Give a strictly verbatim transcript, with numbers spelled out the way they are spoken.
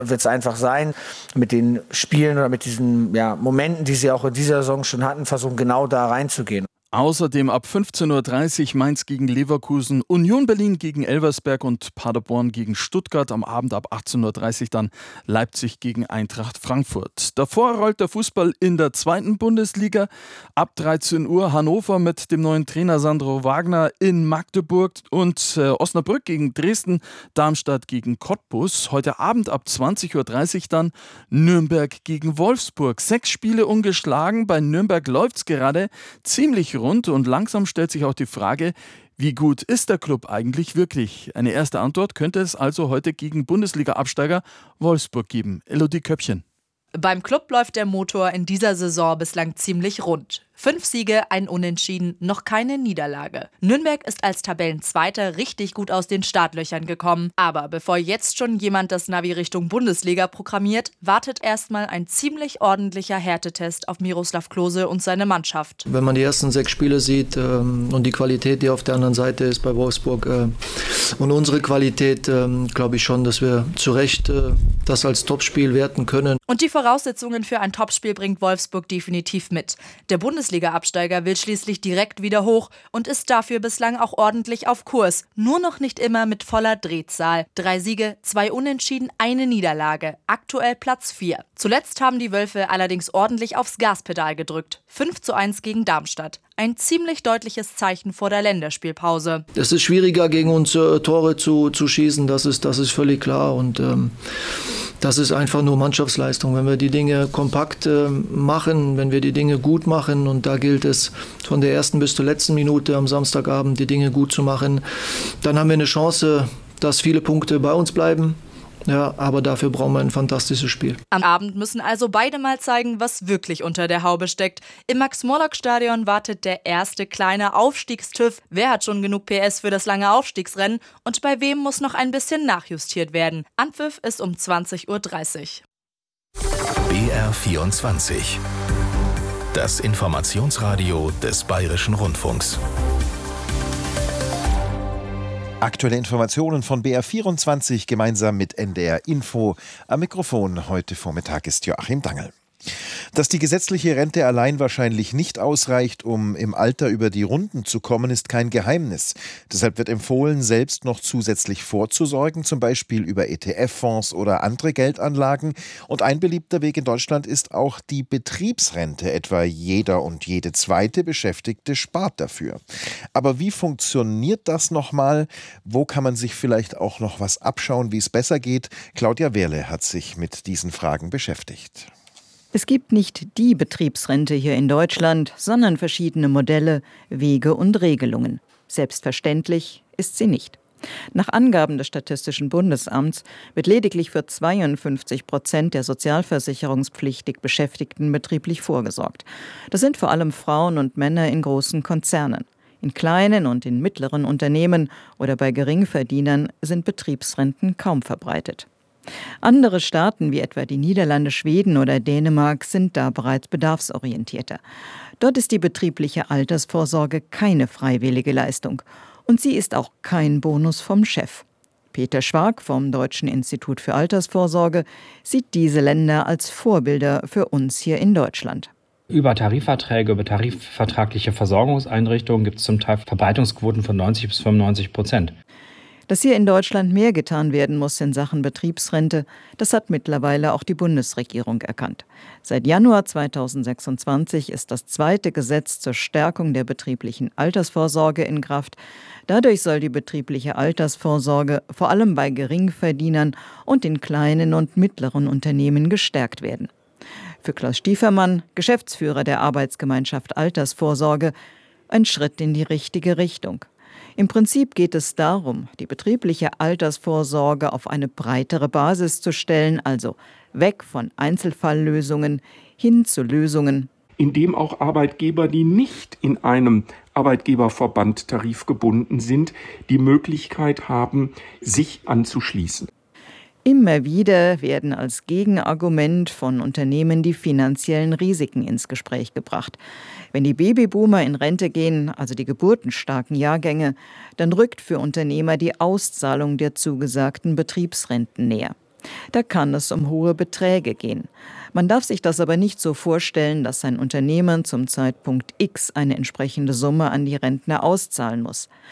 wird es einfach sein, mit den Spielen oder mit diesen ja, Momenten, die sie auch in dieser Saison schon hatten, versuchen genau da reinzugehen. Außerdem ab fünfzehn Uhr dreißig Mainz gegen Leverkusen, Union Berlin gegen Elversberg und Paderborn gegen Stuttgart. Am Abend ab achtzehn Uhr dreißig dann Leipzig gegen Eintracht Frankfurt. Davor rollt der Fußball in der zweiten Bundesliga. Ab dreizehn Uhr Hannover mit dem neuen Trainer Sandro Wagner in Magdeburg und äh, Osnabrück gegen Dresden, Darmstadt gegen Cottbus. Heute Abend ab zwanzig Uhr dreißig dann Nürnberg gegen Wolfsburg. Sechs Spiele ungeschlagen. Bei Nürnberg läuft's gerade ziemlich rund und langsam stellt sich auch die Frage, wie gut ist der Club eigentlich wirklich? Eine erste Antwort könnte es also heute gegen Bundesliga-Absteiger Wolfsburg geben. Elodie Köppchen. Beim Club läuft der Motor in dieser Saison bislang ziemlich rund. Fünf Siege, ein Unentschieden, noch keine Niederlage. Nürnberg ist als Tabellenzweiter richtig gut aus den Startlöchern gekommen. Aber bevor jetzt schon jemand das Navi Richtung Bundesliga programmiert, wartet erstmal ein ziemlich ordentlicher Härtetest auf Miroslav Klose und seine Mannschaft. Wenn man die ersten sechs Spiele sieht ähm, und die Qualität, die auf der anderen Seite ist bei Wolfsburg äh, und unsere Qualität, äh, glaube ich schon, dass wir zu Recht äh, das als Topspiel werten können. Und die Voraussetzungen für ein Topspiel bringt Wolfsburg definitiv mit. Der Bundesliga-Absteiger will schließlich direkt wieder hoch und ist dafür bislang auch ordentlich auf Kurs. Nur noch nicht immer mit voller Drehzahl. Drei Siege, zwei Unentschieden, eine Niederlage. Aktuell Platz vier. Zuletzt haben die Wölfe allerdings ordentlich aufs Gaspedal gedrückt. fünf zu eins gegen Darmstadt. Ein ziemlich deutliches Zeichen vor der Länderspielpause. Es ist schwieriger, gegen uns äh, Tore zu, zu schießen, das ist, das ist völlig klar. Und ähm, das ist einfach nur Mannschaftsleistung. Wenn wir die Dinge kompakt äh, machen, wenn wir die Dinge gut machen, und da gilt es von der ersten bis zur letzten Minute am Samstagabend, die Dinge gut zu machen, dann haben wir eine Chance, dass viele Punkte bei uns bleiben. Ja, aber dafür brauchen wir ein fantastisches Spiel. Am Abend müssen also beide mal zeigen, was wirklich unter der Haube steckt. Im Max-Morlock-Stadion wartet der erste kleine Aufstiegstüff. Wer hat schon genug P S für das lange Aufstiegsrennen? Und bei wem muss noch ein bisschen nachjustiert werden? Anpfiff ist um zwanzig Uhr dreißig. B R vierundzwanzig. Das Informationsradio des Bayerischen Rundfunks. Aktuelle Informationen von B R vierundzwanzig gemeinsam mit N D R Info. Am Mikrofon heute Vormittag ist Joachim Dangel. Dass die gesetzliche Rente allein wahrscheinlich nicht ausreicht, um im Alter über die Runden zu kommen, ist kein Geheimnis. Deshalb wird empfohlen, selbst noch zusätzlich vorzusorgen, zum Beispiel über E T F-Fonds oder andere Geldanlagen. Und ein beliebter Weg in Deutschland ist auch die Betriebsrente. Etwa jeder und jede zweite Beschäftigte spart dafür. Aber wie funktioniert das nochmal? Wo kann man sich vielleicht auch noch was abschauen, wie es besser geht? Claudia Wehrle hat sich mit diesen Fragen beschäftigt. Es gibt nicht die Betriebsrente hier in Deutschland, sondern verschiedene Modelle, Wege und Regelungen. Selbstverständlich ist sie nicht. Nach Angaben des Statistischen Bundesamts wird lediglich für zweiundfünfzig Prozent der sozialversicherungspflichtig Beschäftigten betrieblich vorgesorgt. Das sind vor allem Frauen und Männer in großen Konzernen. In kleinen und in mittleren Unternehmen oder bei Geringverdienern sind Betriebsrenten kaum verbreitet. Andere Staaten wie etwa die Niederlande, Schweden oder Dänemark sind da bereits bedarfsorientierter. Dort ist die betriebliche Altersvorsorge keine freiwillige Leistung und sie ist auch kein Bonus vom Chef. Peter Schwark vom Deutschen Institut für Altersvorsorge sieht diese Länder als Vorbilder für uns hier in Deutschland. Über Tarifverträge, über tarifvertragliche Versorgungseinrichtungen gibt es zum Teil Verbreitungsquoten von neunzig bis fünfundneunzig Prozent. Dass hier in Deutschland mehr getan werden muss in Sachen Betriebsrente, das hat mittlerweile auch die Bundesregierung erkannt. Seit Januar zweitausendsechsundzwanzig ist das zweite Gesetz zur Stärkung der betrieblichen Altersvorsorge in Kraft. Dadurch soll die betriebliche Altersvorsorge vor allem bei Geringverdienern und in kleinen und mittleren Unternehmen gestärkt werden. Für Klaus Stiefermann, Geschäftsführer der Arbeitsgemeinschaft Altersvorsorge, ein Schritt in die richtige Richtung. Im Prinzip geht es darum, die betriebliche Altersvorsorge auf eine breitere Basis zu stellen, also weg von Einzelfalllösungen hin zu Lösungen, indem auch Arbeitgeber, die nicht in einem Arbeitgeberverband tarifgebunden sind, die Möglichkeit haben, sich anzuschließen. Immer wieder werden als Gegenargument von Unternehmen die finanziellen Risiken ins Gespräch gebracht. Wenn die Babyboomer in Rente gehen, also die geburtenstarken Jahrgänge, dann rückt für Unternehmer die Auszahlung der zugesagten Betriebsrenten näher. Da kann es um hohe Beträge gehen. Man darf sich das aber nicht so vorstellen, dass ein Unternehmen zum Zeitpunkt X eine entsprechende Summe an die Rentner auszahlen muss.